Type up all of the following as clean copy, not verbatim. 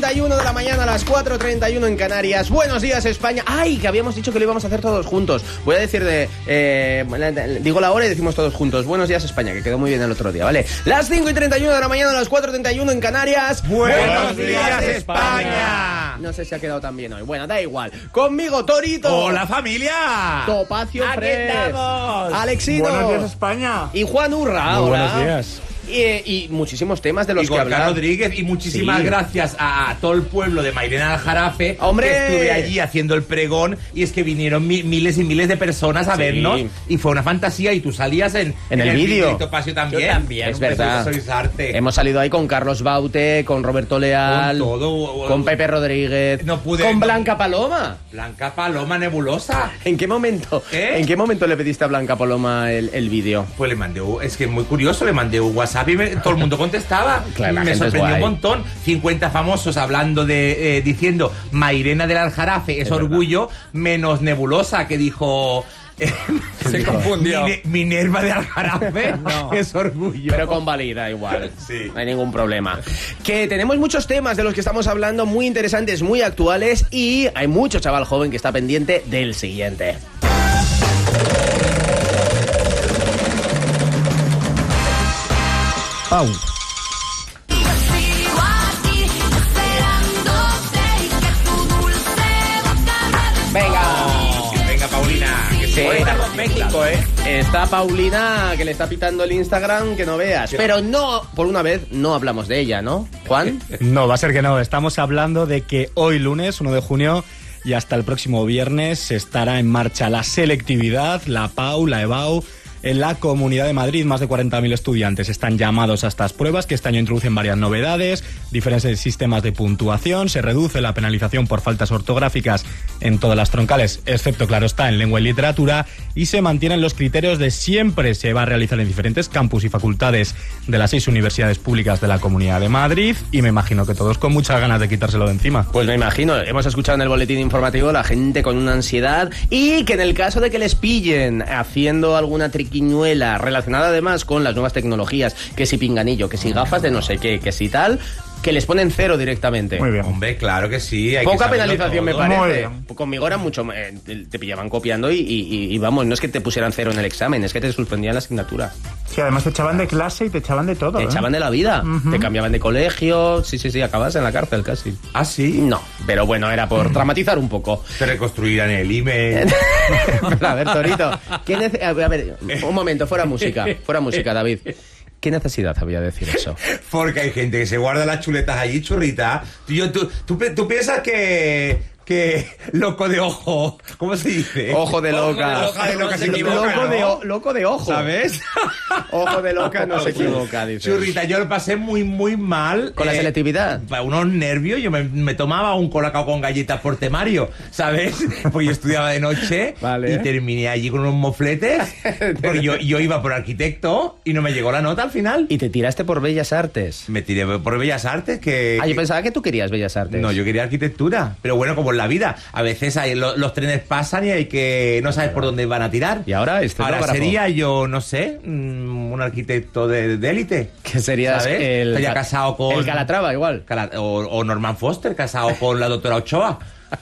5:31 de la mañana, a las 4:31 en Canarias. Buenos días, España. ¡Ay! Que habíamos dicho que lo íbamos a hacer todos juntos. Voy a decir digo la hora y decimos todos juntos. Buenos días, España, que quedó muy bien el otro día, ¿vale? Las 5:31 de la mañana, a las 4:31 en Canarias. ¡Buenos días, España! No sé si ha quedado tan bien hoy. Bueno, da igual. Conmigo, Torito. ¡Hola, familia! Topacio ¡Aquí Fresh. estamos! Alexino. Buenos días, España. Y Juan Urra. Muy Hola. buenos días. Y muchísimos temas de los Y que Gorka hablar. Rodríguez, y muchísimas Sí. gracias a todo el pueblo de Mairena Aljarafe. ¡Hombre! Que estuve allí haciendo el pregón, y es que vinieron miles y miles de personas a Sí. vernos, y fue una fantasía, y tú salías en el vídeo. Y Topacio también. Yo también. Es verdad. Sois arte. Hemos salido ahí con Carlos Baute, con Roberto Leal, Con todo. con Pepe Rodríguez, No pude- con no- Blanca Paloma. Blanca Paloma Nebulosa. ¿En qué momento? ¿Eh? ¿En qué momento le pediste a Blanca Paloma el vídeo? Pues le mandé, es que muy curioso, le mandé un WhatsApp y todo el mundo contestaba. Claro, la Me gente es sorprendió un guay. montón. 50 famosos hablando diciendo Mairena del Aljarafe es orgullo, menos Nebulosa, que dijo... Se confundió. Minerva de Aljarafe No. es orgullo. Pero convalida igual. Sí. No hay ningún problema. Que tenemos muchos temas de los que estamos hablando, muy interesantes, muy actuales, y hay mucho chaval joven que está pendiente del siguiente. Pau. Venga, Paulina, que Sí. se cuenta con México, Está Paulina, que le está pitando el Instagram, que no veas. Pero no, por una vez, no hablamos de ella, ¿no, Juan? No, va a ser que no. Estamos hablando de que hoy lunes, 1 de junio, y hasta el próximo viernes estará en marcha la selectividad, la PAU, la EBAU, en la Comunidad de Madrid. Más de 40.000 estudiantes están llamados a estas pruebas, que este año introducen varias novedades, diferentes sistemas de puntuación, se reduce la penalización por faltas ortográficas en todas las troncales, excepto, claro está, en lengua y literatura, y se mantienen los criterios de siempre. Se va a realizar en diferentes campus y facultades de las 6 universidades públicas de la Comunidad de Madrid, y me imagino que todos con muchas ganas de quitárselo de encima. Pues me imagino, hemos escuchado en el boletín informativo la gente con una ansiedad, y que en el caso de que les pillen haciendo alguna triquiñuela relacionada además con las nuevas tecnologías, que si pinganillo, que si gafas de no sé qué, que si tal, que les ponen 0 directamente. Muy bien. Hombre, claro que sí. Hay que Poca saberlo penalización me todo. Muy parece. bien. Conmigo era mucho... te pillaban copiando y vamos, no es que te pusieran 0 en el examen, es que te suspendían la asignatura. Sí, además te echaban de clase y te echaban de todo. Te echaban de la vida, te cambiaban de colegio, sí, acabas en la cárcel casi. ¿Ah, sí? No, pero bueno, era por dramatizar un poco. Se reconstruirán el email. Pero a ver, Torito, a ver, un momento, fuera música, David. ¿Qué necesidad había de decir eso? Porque hay gente que se guarda las chuletas allí, churrita. Tú piensas que loco de ojo, ¿cómo se dice? Ojo de loca. Ojo de loca se equivoca, ¿no? Loco de ojo. ¿Sabes? Ojo de loca no se equivoca, dice. Churrita, yo lo pasé muy, muy mal. ¿Con la selectividad? Unos nervios, yo me tomaba un colacao con galletas por temario, ¿sabes? Porque yo estudiaba de noche, Vale. y terminé allí con unos mofletes, porque yo iba por arquitecto y no me llegó la nota al final. ¿Y te tiraste por Bellas Artes? Me tiré por Bellas Artes, que... Ah, yo pensaba que tú querías Bellas Artes. No, yo quería arquitectura. Pero bueno, como en la vida, a veces los trenes pasan y hay que... No sabes por dónde van a tirar. ¿Y ahora este Ahora escenógrafo? sería yo, no sé, un arquitecto de élite. Que serías ¿Sabes? Estaría casado con... El Calatrava, igual. O Norman Foster, casado con la doctora Ochoa.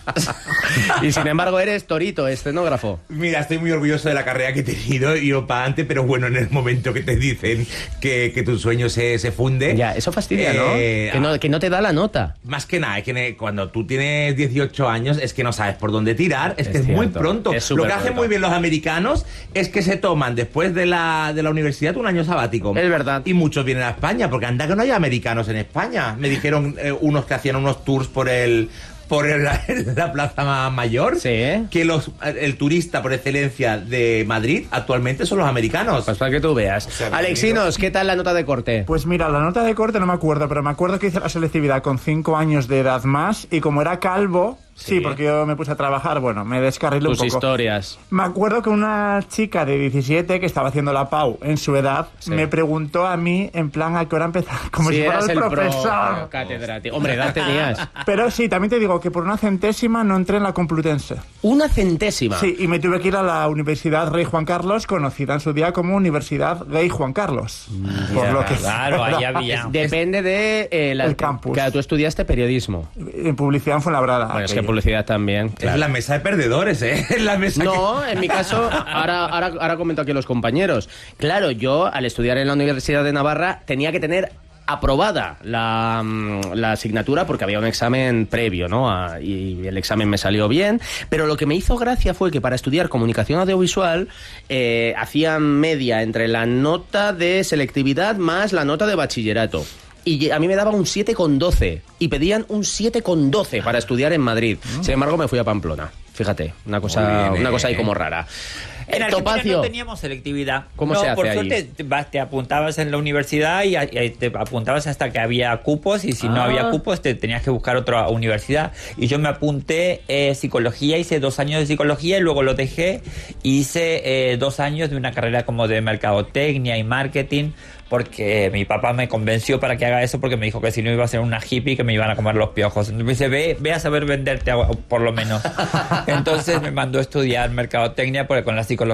Y sin embargo eres Torito, escenógrafo. Mira, estoy muy orgulloso de la carrera que he tenido y yo para adelante, pero bueno, en el momento que te dicen que tu sueño se funde... Ya, eso fastidia, ¿no? Que no te da la nota. Más que nada, es que cuando tú tienes 18 años es que no sabes por dónde tirar, es que es muy cierto, pronto. es Lo que hacen superpronto. muy bien los americanos es que se toman después de la universidad un año sabático. Es verdad. Y muchos vienen a España, porque anda que no hay americanos en España. Me dijeron unos que hacían unos tours por la Plaza Mayor, Sí. que el turista por excelencia de Madrid actualmente son los americanos. Pues para que tú veas. sea, Alexinos, ¿qué tal la nota de corte? Pues mira, la nota de corte no me acuerdo, pero me acuerdo que hice la selectividad con 5 años de edad más, y como era calvo, Sí, porque yo me puse a trabajar, bueno, me descarrilé un Tus poco. historias. Me acuerdo que una chica de 17 que estaba haciendo la PAU en su edad me preguntó a mí, en plan, ¿a qué hora empezar? Como si fuera eras el profesor. catedrático. Hombre, edad tenías. Pero sí, también te digo que por una centésima no entré en la Complutense. Una centésima. Sí, y me tuve que ir a la Universidad Rey Juan Carlos, conocida en su día como Universidad Rey Juan Carlos. Por lo que Claro, ahí había. Depende de el campus. Claro, tú estudiaste periodismo. En publicidad en Fuenlabrada. Bueno, es que publicidad también. Es la mesa de perdedores, ¿eh? Es la mesa No, en mi caso, ahora comento aquí a los compañeros. Claro, yo al estudiar en la Universidad de Navarra tenía que tener aprobada la asignatura porque había un examen previo, ¿no? Y el examen me salió bien, pero lo que me hizo gracia fue que para estudiar comunicación audiovisual hacían media entre la nota de selectividad más la nota de bachillerato. Y a mí me daban un 7,12 y pedían un 7,12 para estudiar en Madrid. Sin embargo, me fui a Pamplona. Fíjate, una cosa ahí como rara. En Argentina Topacio. no teníamos selectividad. ¿Cómo se hace por ahí? suerte te apuntabas en la universidad y te apuntabas hasta que había cupos y si no había cupos te tenías que buscar otra universidad. Y yo me apunté psicología, hice 2 años de psicología y luego lo dejé. Hice 2 años de una carrera como de mercadotecnia y marketing porque mi papá me convenció para que haga eso porque me dijo que si no iba a ser una hippie que me iban a comer los piojos. Entonces me dice, ve a saber venderte por lo menos. Entonces me mandó a estudiar mercadotecnia porque con la psicología